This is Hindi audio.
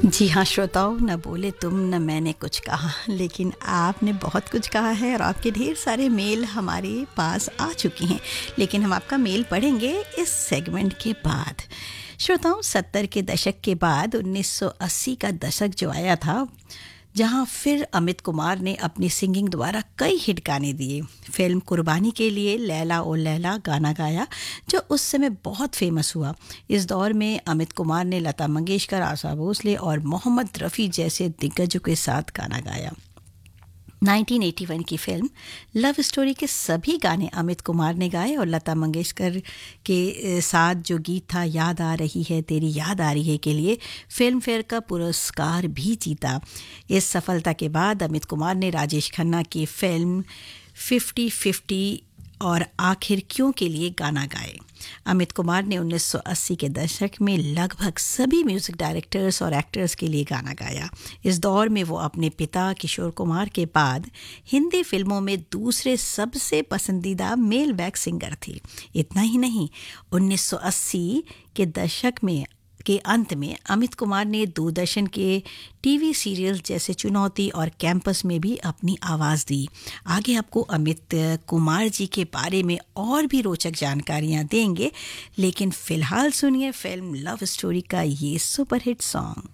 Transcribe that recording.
जी हाँ श्रोताओं, न बोले तुम न मैंने कुछ कहा, लेकिन आपने बहुत कुछ कहा है और आपके ढेर सारे मेल हमारे पास आ चुके हैं। लेकिन हम आपका मेल पढ़ेंगे इस सेगमेंट के बाद। श्रोताओं, 70 के दशक के बाद 1980 का दशक जो आया था, जहां फिर अमित कुमार ने अपनी सिंगिंग द्वारा कई हिट गाने दिए। फिल्म कुर्बानी के लिए लैला ओ लैला गाना गाया, जो उस समय बहुत फेमस हुआ। इस दौर में अमित कुमार ने लता मंगेशकर, आशा भोसले और मोहम्मद रफ़ी जैसे दिग्गजों के साथ गाना गाया। 1981 की फिल्म लव स्टोरी के सभी गाने अमित कुमार ने गाए और लता मंगेशकर के साथ जो गीत था याद आ रही है तेरी याद आ रही है के लिए फिल्म फेयर का पुरस्कार भी जीता। इस सफलता के बाद अमित कुमार ने राजेश खन्ना की फिल्म 50-50 और आखिर क्यों के लिए गाना गाए। अमित कुमार ने 1980 के दशक में लगभग सभी म्यूजिक डायरेक्टर्स और एक्टर्स के लिए गाना गाया। इस दौर में वो अपने पिता किशोर कुमार के बाद हिंदी फिल्मों में दूसरे सबसे पसंदीदा मेल बैक सिंगर थे। इतना ही नहीं, 1980 के दशक के अंत में अमित कुमार ने दूरदर्शन के टीवी सीरियल जैसे चुनौती और कैंपस में भी अपनी आवाज़ दी। आगे आपको अमित कुमार जी के बारे में और भी रोचक जानकारियां देंगे, लेकिन फिलहाल सुनिए फिल्म लव स्टोरी का ये सुपरहिट सॉन्ग।